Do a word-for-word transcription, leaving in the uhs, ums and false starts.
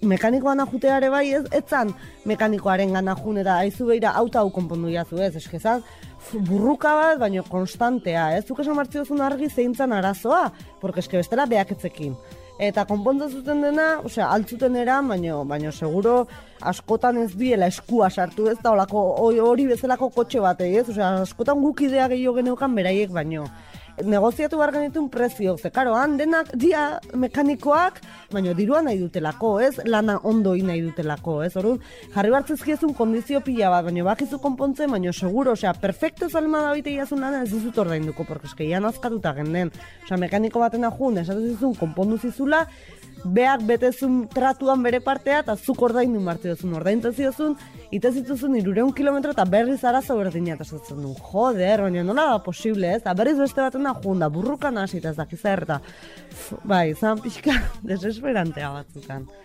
mekanikoan ajuteare bai ez, etzan mekanikoaren gana jun eta aizu behira auta hau konpondu jazu ez, eskezan burruka bat, baino konstantea, ez? Zuk esan martziozun argi zeintzan arazoa, porque eske bestela beaketzekin. Eta konpontzen zuten dena, osea, altzuten eran, baino, baino seguro askotan ez diela eskua sartu ez da olako hori bezalako kotxe batei, ez? Osea, askotan guk idea gehiago geneukan beraiek baino. Negoziatu behar genituen prezio, ze karo, han denak dia mekanikoak, baina dirua nahi dutelako, ez? Lana ondoi nahi dutelako, ez? Orduan, jarri bartzizkiezun kondizio pila bat, baina bakizu konpontzen, baina seguro, osea, perfecto zalma da baita iazun lana ez dizut ordainduko, porque eske ian azkatuta genden. Osea, mekaniko baten ajun, esatu zizun, konpondu zizula, beak betezun tratuan bere partea, eta zuk ordaindu martzi duzun, ordaintu ziozun, ite zituzun irureun kilometro eta berriz arazo berdina eta zatzen du. Joder, baina nola da posible, ez? Eta berriz beste baten da junda, burrukan hasi eta ez dakiza erta. Bai, zan pixka desesperantea batzukan.